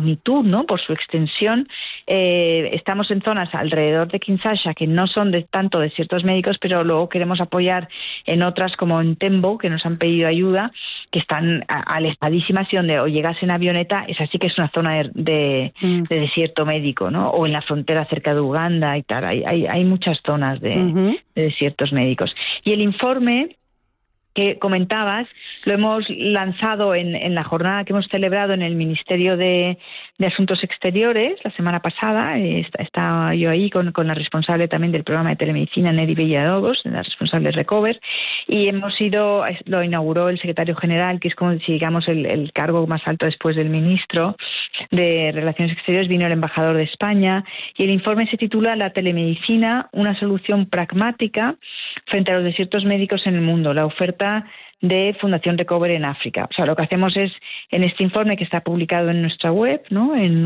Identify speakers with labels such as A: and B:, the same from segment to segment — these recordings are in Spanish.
A: magnitud, ¿no? Por su extensión. Estamos en zonas alrededor de Kinshasa que no son de tanto desiertos médicos, pero luego queremos apoyar en otras como en Tembo, que nos han pedido ayuda, que están alejadísimas y donde o llegas en avioneta, esa sí que es una zona de desierto médico, ¿no? O en la frontera cerca de Uganda y tal. Hay muchas zonas de desiertos médicos. Y el informe que comentabas, lo hemos lanzado en la jornada que hemos celebrado en el Ministerio de Asuntos Exteriores la semana pasada. Estaba yo ahí con la responsable también del programa de telemedicina, Neri Villalobos, la responsable de Recover, y lo inauguró el secretario general, que es como si digamos el cargo más alto después del ministro de Relaciones Exteriores, vino el embajador de España, y el informe se titula La telemedicina, una solución pragmática frente a los desiertos médicos en el mundo, la oferta de Fundación Recover en África. O sea, lo que hacemos es, en este informe que está publicado en nuestra web, ¿no? En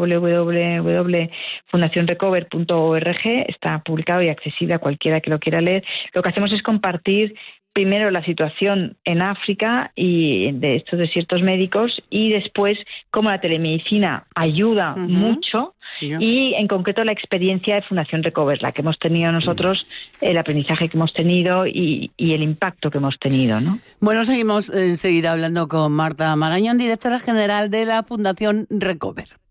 A: www.fundacionrecover.org, está publicado y accesible a cualquiera que lo quiera leer. Lo que hacemos es compartir primero la situación en África y de estos desiertos médicos, y después cómo la telemedicina ayuda mucho, y en concreto la experiencia de Fundación Recover, la que hemos tenido nosotros, el aprendizaje que hemos tenido y el impacto que hemos tenido, ¿no?
B: Bueno, seguimos enseguida hablando con Marta Marañón, directora general de la Fundación Recover.